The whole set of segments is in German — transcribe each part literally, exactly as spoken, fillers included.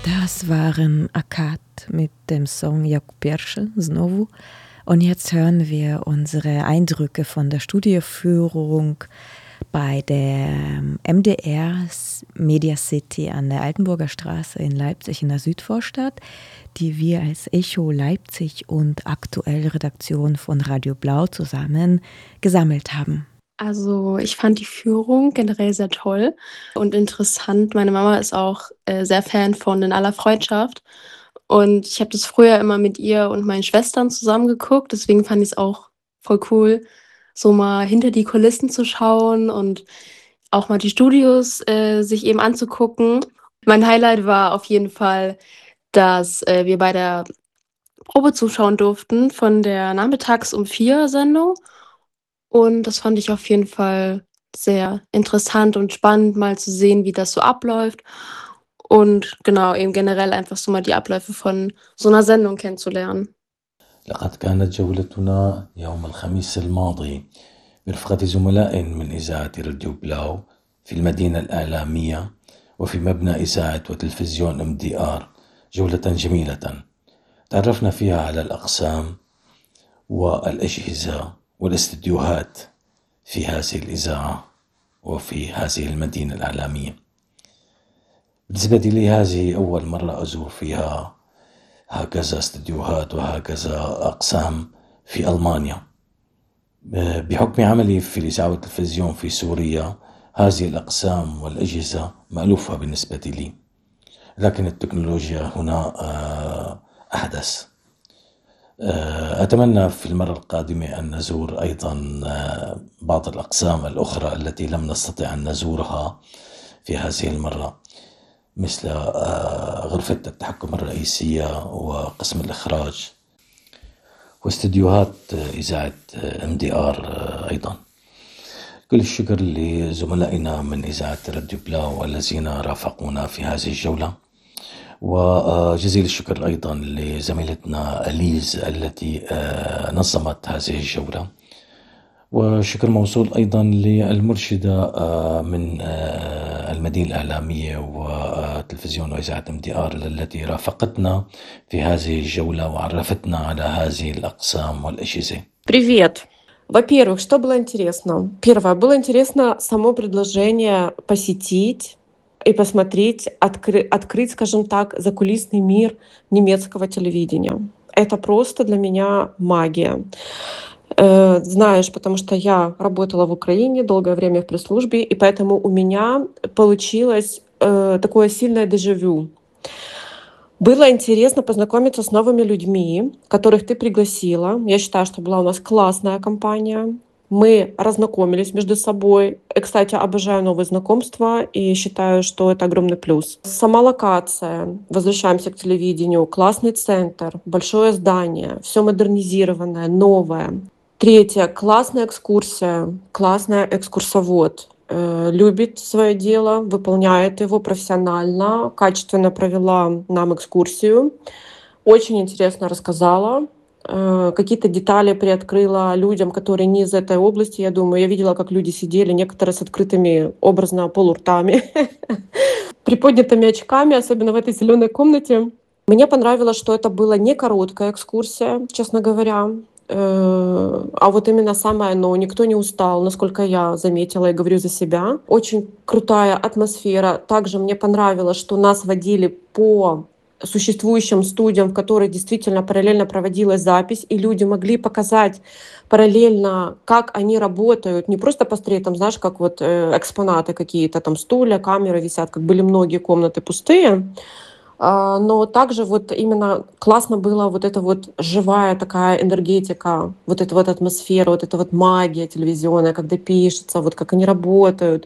Das waren Akkad mit dem Song Jak pierwszy, znowu. Und jetzt hören wir unsere Eindrücke von der Studioführung bei der M D R Media City an der Altenburger Straße in Leipzig in der Südvorstadt, die wir als Echo Leipzig und Aktuell Redaktion von Radio Blau zusammen gesammelt haben. Also ich fand die Führung generell sehr toll und interessant. Meine Mama ist auch äh, sehr Fan von In aller Freundschaft. Und ich habe das früher immer mit ihr und meinen Schwestern zusammen geguckt. Deswegen fand ich es auch voll cool, so mal hinter die Kulissen zu schauen und auch mal die Studios äh, sich eben anzugucken. Mein Highlight war auf jeden Fall, dass äh, wir bei der Probe zuschauen durften von der Nachmittags um vier Sendung. Und das fand ich auf jeden Fall sehr interessant und spannend, mal zu sehen, wie das so abläuft. Und genau, eben generell einfach so mal die Abläufe von so einer Sendung kennenzulernen. لقد كانت جولتنا يوم الخميس الماضي برفقة زملاء من إذاعة راديو بلاو في المدينة الإعلامية وفي مبنى إذاعة وتلفزيون ام دي آر جولة جميلة تعرفنا فيها على الأقسام والأجهزة والاستديوهات في هذه الإذاعة وفي هذه المدينة الإعلامية. بالنسبة لي هذه أول مرة أزور فيها هكذا استديوهات وهكذا أقسام في ألمانيا. بحكم عملي في الإذاعة والتلفزيون في سوريا هذه الأقسام والأجهزة مألوفة بالنسبة لي، لكن التكنولوجيا هنا أحدث. أتمنى في المرة القادمة أن نزور أيضا بعض الأقسام الأخرى التي لم نستطع أن نزورها في هذه المرة، مثل غرفة التحكم الرئيسية وقسم الإخراج واستديوهات إذاعة ام دي آر أيضا. كل الشكر لزملائنا من إذاعة راديو بلاو الذين رافقونا في هذه الجولة، وجزيل الشكر أيضا لزميلتنا أليز التي نظمت هذه الجولة، وشكر موصول أيضا للمرشدة من المدينة الإعلامية وتلفزيون وإذاعة ام دي آر التي رافقتنا في هذه الجولة وعرفتنا على هذه الأقسام والأجهزة. Привет! Во-первых, что было интересно? Первое, было интересно само предложение посетить и посмотреть, откры- открыть, скажем так, закулисный мир немецкого телевидения. Это просто для меня магия. Э, Знаешь, потому что я работала в Украине долгое время в пресс-службе, и поэтому у меня получилось э, такое сильное дежавю. Было интересно познакомиться с новыми людьми, которых ты пригласила. Я считаю, что была у нас классная компания. Мы разнакомились между собой. И, кстати, обожаю новые знакомства и считаю, что это огромный плюс. Сама локация. Возвращаемся к телевидению. Классный центр, большое здание, все модернизированное, новое. Третье. Классная экскурсия, классная экскурсовод. Э, Любит свое дело, выполняет его профессионально, качественно провела нам экскурсию. Очень интересно рассказала. Э, Какие-то детали приоткрыла людям, которые не из этой области. Я думаю, я видела, как люди сидели, некоторые с открытыми образно полуртами, приподнятыми очками, особенно в этой зеленой комнате. Мне понравилось, что это была не короткая экскурсия, честно говоря. Э, А вот именно самое оно, никто не устал, насколько я заметила и говорю за себя. Очень крутая атмосфера. Также мне понравилось, что нас водили по существующим студиям, в которых действительно параллельно проводилась запись, и люди могли показать параллельно, как они работают, не просто посмотреть, там, знаешь, как вот э, экспонаты какие-то, там стулья, камеры висят, как были многие комнаты пустые. А, Но также вот именно классно было вот эта вот живая такая энергетика, вот эта вот атмосфера, вот эта вот магия телевизионная, когда пишется, вот как они работают.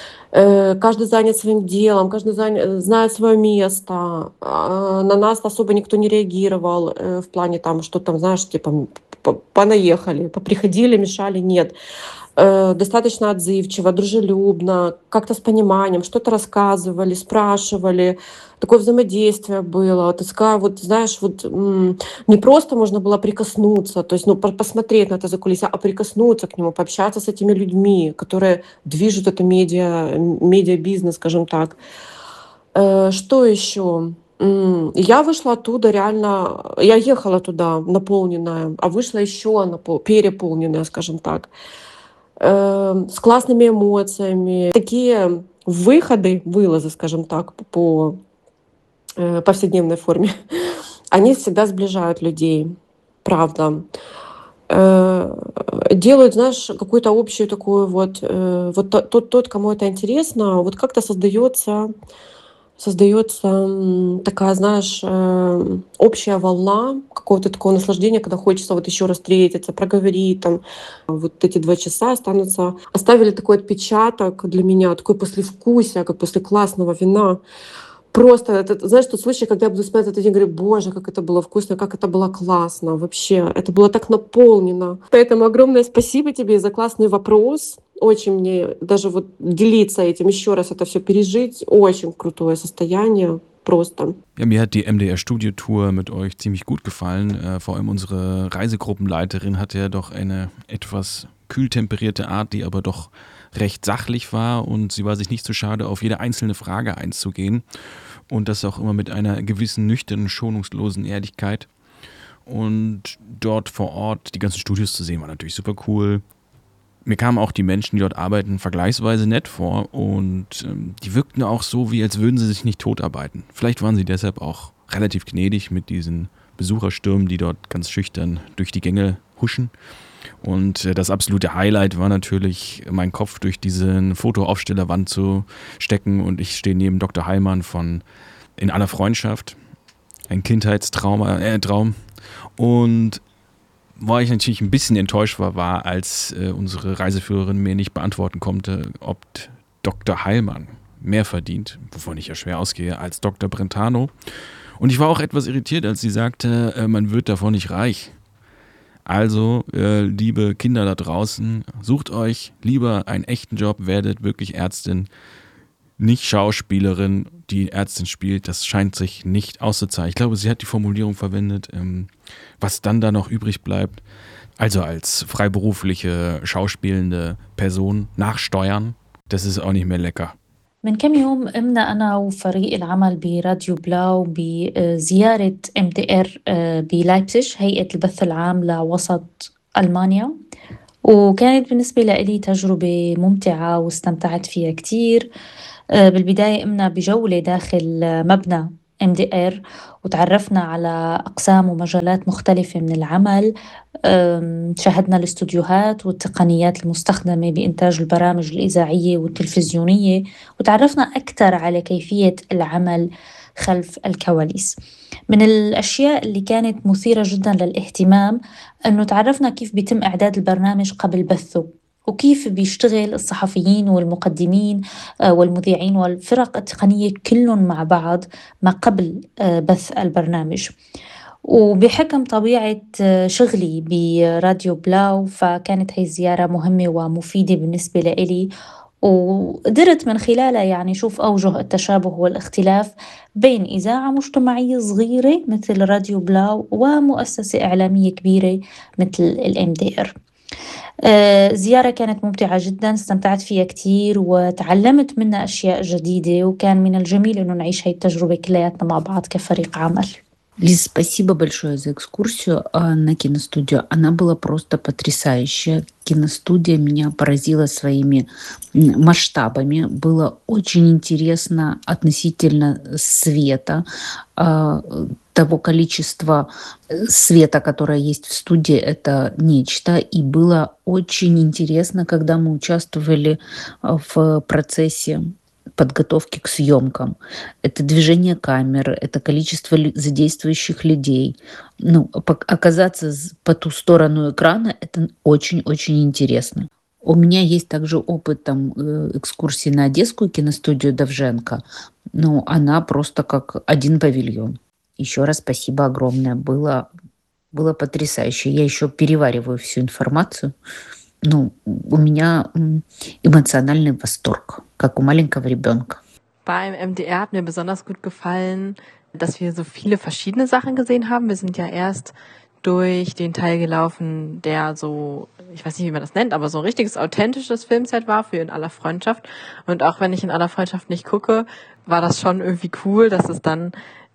Э, Каждый занят своим делом, каждый заня- знает свое место. А, На нас особо никто не реагировал э, в плане там, что там, знаешь, типа м, п- понаехали, поприходили, мешали, нет. Э, Достаточно отзывчиво, дружелюбно, как-то с пониманием, что-то рассказывали, спрашивали. Такое взаимодействие было. Вот такая вот, знаешь, вот м, не просто можно было прикоснуться, то есть, ну, по- посмотреть на это закулисье, а прикоснуться к нему, пообщаться с этими людьми, которые движут это медиа, м, медиабизнес, скажем так. Э, Что еще? М, я вышла оттуда реально, я ехала туда наполненная, а вышла еще напол переполненная, скажем так, э, с классными эмоциями. Такие выходы, вылазы, скажем так, по э, повседневной форме, они всегда сближают людей, правда. Э, делают, знаешь, какую-то общую такую вот, э, вот то тот тот, кому это интересно, вот как-то создается создается, м, такая, знаешь, э, общая волна какого-то такого наслаждения, когда хочется вот еще раз встретиться, проговорить там. Вот эти два часа останутся оставили такой отпечаток для меня, такое послевкусие, как после классного вина. Просто это, знаешь, тот случай, когда я буду вспоминать этот день, говорю: "Боже, как это было вкусно, как это было классно". Вообще, это было так наполнено. Поэтому огромное спасибо тебе за классный вопрос. Очень мне даже вот делиться этим, еще раз это все пережить, очень крутое состояние, просто. Ja, mir hat die M D R-Studiotour mit euch ziemlich gut gefallen. Äh, vor allem unsere Reisegruppenleiterin hatte ja doch eine etwas kühl temperierte Art, die aber doch recht sachlich war, und sie war sich nicht zu schade, auf jede einzelne Frage einzugehen, und das auch immer mit einer gewissen nüchternen, schonungslosen Ehrlichkeit. Und dort vor Ort die ganzen Studios zu sehen, war natürlich super cool. Mir kamen auch die Menschen, die dort arbeiten, vergleichsweise nett vor, und ähm, die wirkten auch so, wie als würden sie sich nicht totarbeiten. Vielleicht waren sie deshalb auch relativ gnädig mit diesen Besucherstürmen, die dort ganz schüchtern durch die Gänge huschen. Und äh, das absolute Highlight war natürlich, meinen Kopf durch diese Fotoaufstellerwand zu stecken, und ich stehe neben Doktor Heilmann von In aller Freundschaft, ein Kindheitstraum, äh, Traum. Und wo ich natürlich ein bisschen enttäuscht war, war, als äh, unsere Reiseführerin mir nicht beantworten konnte, ob Doktor Heilmann mehr verdient, wovon ich ja schwer ausgehe, als Doktor Brentano. Und ich war auch etwas irritiert, als sie sagte, äh, man wird davon nicht reich. Also, äh, liebe Kinder da draußen, sucht euch lieber einen echten Job, werdet wirklich Ärztin, nicht Schauspielerin, die Ärztin spielt. Das scheint sich nicht auszuzahlen. Ich glaube, sie hat die Formulierung verwendet, ähm, was dann da noch übrig bleibt. Also als freiberufliche, schauspielende Person nachsteuern, das ist auch nicht mehr lecker. من كم يوم قمنا أنا وفريق العمل براديو بلاو بزيارة إم دي إر بلايبزيج، هيئة البث العام لوسط ألمانيا، وكانت بالنسبة لي تجربة ممتعة واستمتعت فيها كتير. بالبداية قمنا بجولة داخل مبنى إم دي إر وتعرفنا على أقسام ومجالات مختلفة من العمل. شاهدنا الاستوديوهات والتقنيات المستخدمة بإنتاج البرامج الإذاعية والتلفزيونية، وتعرفنا أكثر على كيفية العمل خلف الكواليس. من الأشياء اللي كانت مثيرة جدا للاهتمام أنه تعرفنا كيف بيتم إعداد البرنامج قبل بثه، وكيف بيشتغل الصحفيين والمقدمين والمذيعين والفرق التقنية كلهم مع بعض ما قبل بث البرنامج. وبحكم طبيعة شغلي براديو بلاو فكانت هاي الزيارة مهمة ومفيدة بالنسبة لي، وقدرت من خلالها يعني شوف أوجه التشابه والاختلاف بين إذاعة مجتمعية صغيرة مثل راديو بلاو ومؤسسة إعلامية كبيرة مثل الإم دي إر. زيارة كانت ممتعة جدا، استمتعت فيها كتير وتعلمت منها أشياء جديدة، وكان من الجميل أنه نعيش هاي التجربة كلياتنا مع بعض كفريق عمل. Лиз, спасибо большое за экскурсию на киностудию. Она была просто потрясающая. Киностудия меня поразила своими масштабами. Было очень интересно относительно света, того количества света, которое есть в студии, это нечто. И было очень интересно, когда мы участвовали в процессе подготовки к съемкам. Это движение камер, это количество задействующих людей. Ну, оказаться по ту сторону экрана, это очень-очень интересно. У меня есть также опыт там, экскурсии на Одесскую киностудию Довженко. Ну, она просто как один павильон. Еще раз спасибо огромное. Было, было потрясающе. Я еще перевариваю всю информацию. Ну, у меня эмоциональный восторг, как у маленького ребенка. Beim M D R hat mir besonders gut gefallen, dass wir so viele verschiedene Sachen gesehen haben. Wir sind ja erst durch den Teil gelaufen, der so, ich weiß nicht, wie man das nennt, aber so ein richtiges, authentisches Filmset war für In aller Freundschaft. Und auch wenn ich In aller Freundschaft nicht gucke, war das schon irgendwie cool, dass es dann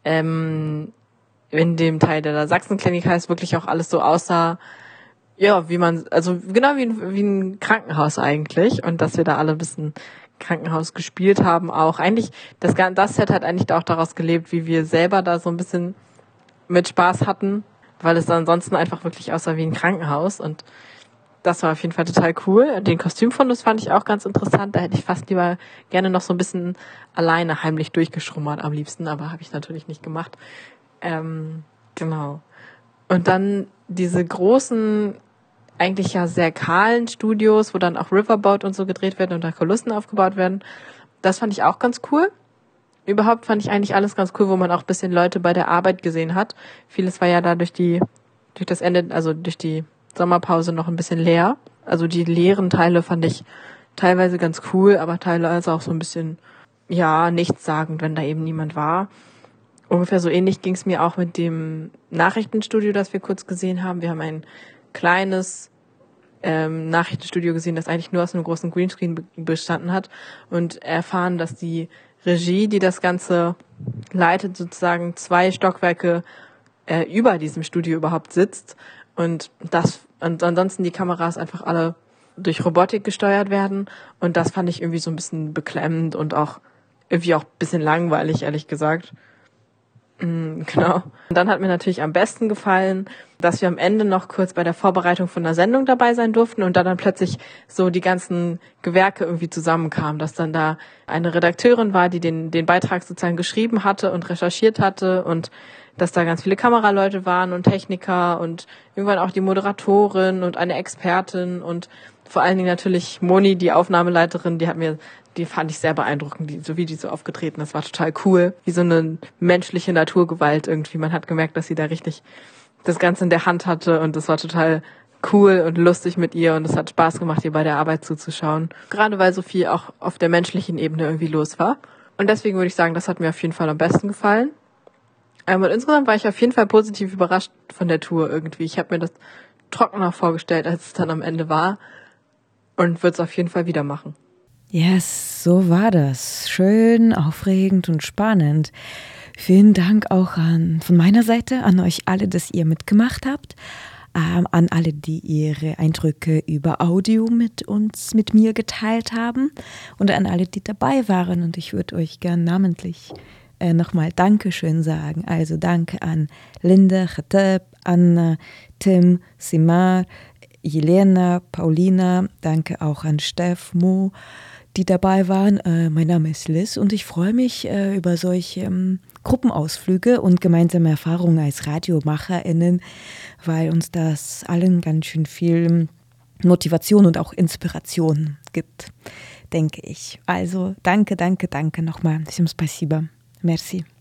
ähm, in dem Teil, der da Sachsenklinik heißt, wirklich auch alles so aussah, ja, wie man, also genau wie ein, wie ein Krankenhaus eigentlich. Und dass wir da alle ein bisschen Krankenhaus gespielt haben auch. Eigentlich, das, das Set hat eigentlich auch daraus gelebt, wie wir selber da so ein bisschen mit Spaß hatten, weil es ansonsten einfach wirklich aussah wie ein Krankenhaus. Und das war auf jeden Fall total cool. Den Kostümfundus fand ich auch ganz interessant. Da hätte ich fast lieber gerne noch so ein bisschen alleine heimlich durchgeschrummert am liebsten, aber habe ich natürlich nicht gemacht. Ähm, genau. Und dann diese großen, eigentlich ja sehr kahlen Studios, wo dann auch Riverboat und so gedreht werden und da Kulissen aufgebaut werden. Das fand ich auch ganz cool. Überhaupt fand ich eigentlich alles ganz cool, wo man auch ein bisschen Leute bei der Arbeit gesehen hat. Vieles war ja da durch die, durch das Ende, also durch die Sommerpause noch ein bisschen leer. Also die leeren Teile fand ich teilweise ganz cool, aber teilweise auch so ein bisschen, ja, nichtssagend, wenn da eben niemand war. Ungefähr so ähnlich ging es mir auch mit dem Nachrichtenstudio, das wir kurz gesehen haben. Wir haben ein kleines ähm, Nachrichtenstudio gesehen, das eigentlich nur aus einem großen Greenscreen be- bestanden hat und erfahren, dass die Regie, die das Ganze leitet, sozusagen zwei Stockwerke äh, über diesem Studio überhaupt sitzt und das und ansonsten die Kameras einfach alle durch Robotik gesteuert werden und das fand ich irgendwie so ein bisschen beklemmend und auch irgendwie auch ein bisschen langweilig, ehrlich gesagt. Mm, genau. Und dann hat mir natürlich am besten gefallen, dass wir am Ende noch kurz bei der Vorbereitung von der Sendung dabei sein durften und da dann plötzlich so die ganzen Gewerke irgendwie zusammenkamen, dass dann da eine Redakteurin war, die den den Beitrag sozusagen geschrieben hatte und recherchiert hatte und dass da ganz viele Kameraleute waren und Techniker und irgendwann auch die Moderatorin und eine Expertin und vor allen Dingen natürlich Moni, die Aufnahmeleiterin, die hat mir, die fand ich sehr beeindruckend, die, so wie die so aufgetreten ist, war total cool, wie so eine menschliche Naturgewalt irgendwie. Man hat gemerkt, dass sie da richtig das Ganze in der Hand hatte und das war total cool und lustig mit ihr und es hat Spaß gemacht, ihr bei der Arbeit zuzuschauen. Gerade weil so viel auch auf der menschlichen Ebene irgendwie los war. Und deswegen würde ich sagen, das hat mir auf jeden Fall am besten gefallen. Ähm, und insgesamt war ich auf jeden Fall positiv überrascht von der Tour irgendwie. Ich habe mir das trockener vorgestellt, als es dann am Ende war und würde es auf jeden Fall wieder machen. Yes, so war das. Schön, aufregend und spannend. Vielen Dank auch an, von meiner Seite an euch alle, dass ihr mitgemacht habt. Ähm, an alle, die ihre Eindrücke über Audio mit uns, mit mir geteilt haben. Und an alle, die dabei waren. Und ich würde euch gern namentlich äh, nochmal Dankeschön sagen. Also danke an Linda, Khattab, Anna, Tim, Simar, Jelena, Paulina. Danke auch an Steff, Mo, die dabei waren. Äh, mein Name ist Liz und ich freue mich äh, über solche ähm, Gruppenausflüge und gemeinsame Erfahrungen als RadiomacherInnen, weil uns das allen ganz schön viel Motivation und auch Inspiration gibt, denke ich. Also danke, danke, danke nochmal. Всем спасибо. Merci.